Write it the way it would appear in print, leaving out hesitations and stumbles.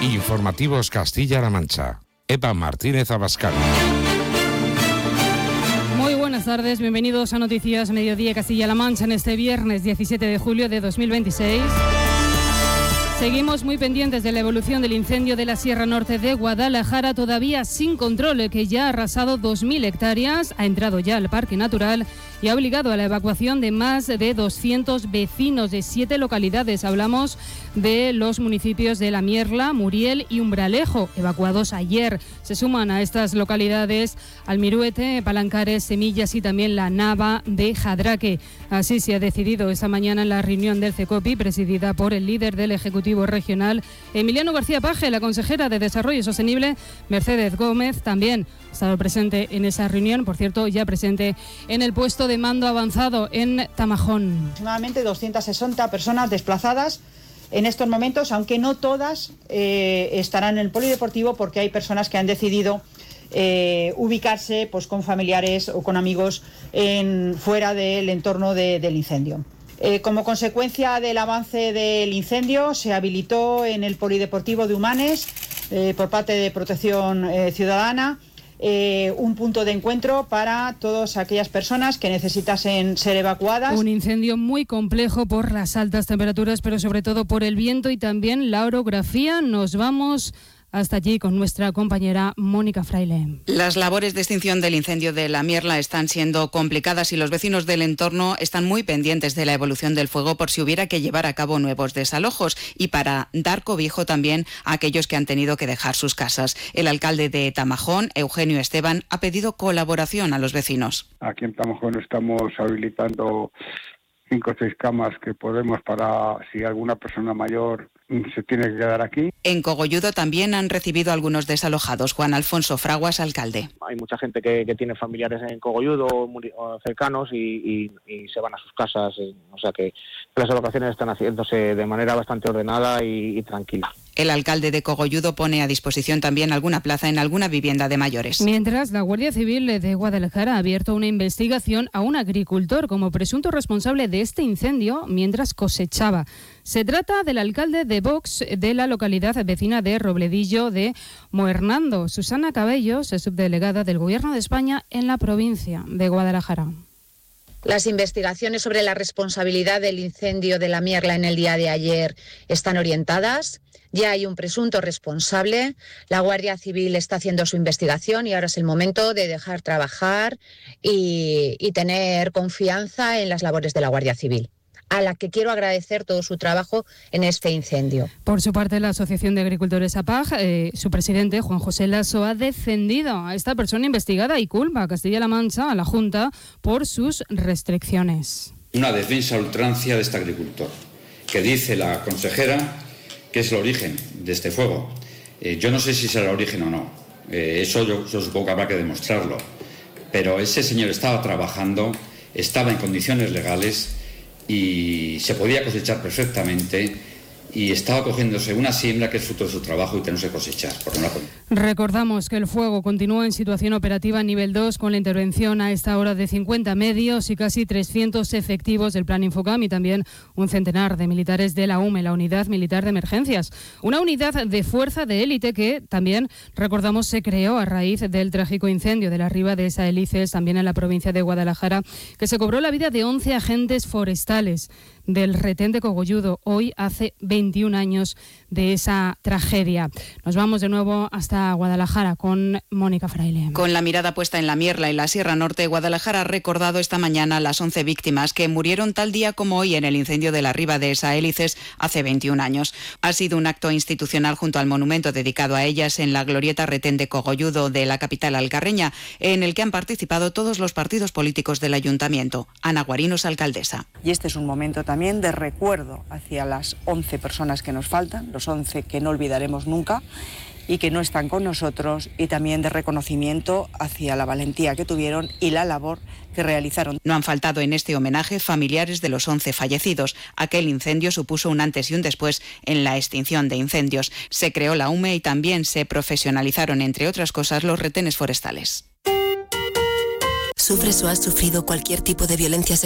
Informativos Castilla-La Mancha. Eva Martínez Abascal. Muy buenas tardes, bienvenidos a Noticias Mediodía Castilla-La Mancha en este viernes 17 de julio de 2026. Seguimos muy pendientes de la evolución del incendio de la Sierra Norte de Guadalajara, todavía sin control, que ya ha arrasado 2.000 hectáreas, ha entrado ya al Parque Natural y ha obligado a la evacuación de más de 200 vecinos de 7 localidades. Hablamos de los municipios de La Mierla, Muriel y Umbralejo, evacuados ayer. Se suman a estas localidades Almiruete, Palancares, Semillas y también la Nava de Jadraque. Así se ha decidido esta mañana en la reunión del CECOPI, presidida por el líder del Ejecutivo Regional, Emiliano García Paje. La consejera de Desarrollo Sostenible, Mercedes Gómez, también ha estado presente en esa reunión, por cierto, ya presente en el puesto de mando avanzado en Tamajón. Aproximadamente 260 personas desplazadas en estos momentos, aunque no todas estarán en el polideportivo, porque hay personas que han decidido ubicarse pues con familiares o con amigos fuera del entorno del incendio. Como consecuencia del avance del incendio, se habilitó en el polideportivo de Humanes, por parte de Protección Ciudadana, un punto de encuentro para todas aquellas personas que necesitasen ser evacuadas. Un incendio muy complejo por las altas temperaturas, pero sobre todo por el viento y también la orografía. Nos vamos hasta allí con nuestra compañera Mónica Fraile. Las labores de extinción del incendio de La Mierla están siendo complicadas y los vecinos del entorno están muy pendientes de la evolución del fuego por si hubiera que llevar a cabo nuevos desalojos y para dar cobijo también a aquellos que han tenido que dejar sus casas. El alcalde de Tamajón, Eugenio Esteban, ha pedido colaboración a los vecinos. Aquí en Tamajón estamos habilitando 5 o 6 camas que podemos para si alguna persona mayor se tiene que quedar aquí. En Cogolludo también han recibido algunos desalojados. Juan Alfonso Fraguas, alcalde. Hay mucha gente que tiene familiares en Cogolludo o cercanos y se van a sus casas. O sea que las evacuaciones están haciéndose de manera bastante ordenada y tranquila. El alcalde de Cogolludo pone a disposición también alguna plaza en alguna vivienda de mayores. Mientras, la Guardia Civil de Guadalajara ha abierto una investigación a un agricultor como presunto responsable de este incendio mientras cosechaba. Se trata del alcalde de Vox de la localidad vecina de Robledillo de Moernando. Susana Cabellos es subdelegada del Gobierno de España en la provincia de Guadalajara. Las investigaciones sobre la responsabilidad del incendio de La Mierla en el día de ayer están orientadas. Ya hay un presunto responsable. La Guardia Civil está haciendo su investigación y ahora es el momento de dejar trabajar y tener confianza en las labores de la Guardia Civil, a la que quiero agradecer todo su trabajo en este incendio. Por su parte, la Asociación de Agricultores APAG, su presidente, Juan José Lasso, ha defendido a esta persona investigada y culpa a Castilla-La Mancha, a la Junta, por sus restricciones. Una defensa a ultrancia de este agricultor, que dice la consejera que es el origen de este fuego. Yo no sé si será el origen o no, eso yo supongo que habrá que demostrarlo, pero ese señor estaba trabajando, estaba en condiciones legales y se podía cosechar perfectamente y estaba cogiéndose una siembra que es fruto de su trabajo y que no se cosechar. Recordamos que el fuego continúa en situación operativa nivel 2 con la intervención a esta hora de 50 medios y casi 300 efectivos del Plan Infocam y también un centenar de militares de la UME, la Unidad Militar de Emergencias. Una unidad de fuerza de élite que también, recordamos, se creó a raíz del trágico incendio de la Riva de Esa Hélices, también en la provincia de Guadalajara, que se cobró la vida de 11 agentes forestales del retén de Cogolludo, hoy hace 21 años de esa tragedia. Nos vamos de nuevo hasta Guadalajara con Mónica Fraile. Con la mirada puesta en La Mierla y la Sierra Norte, Guadalajara ha recordado esta mañana las 11 víctimas que murieron tal día como hoy en el incendio de la Riva de Esa Hélices hace 21 años. Ha sido un acto institucional junto al monumento dedicado a ellas en la glorieta retén de Cogolludo de la capital alcarreña, en el que han participado todos los partidos políticos del ayuntamiento. Ana Guarinos, alcaldesa. Y este es un momento también de recuerdo hacia las 11 personas que nos faltan, los 11 que no olvidaremos nunca y que no están con nosotros, y también de reconocimiento hacia la valentía que tuvieron y la labor que realizaron. No han faltado en este homenaje familiares de los 11 fallecidos. Aquel incendio supuso un antes y un después en la extinción de incendios. Se creó la UME y también se profesionalizaron, entre otras cosas, los retenes forestales. ¿Sufres o has sufrido cualquier tipo de violencia sexual?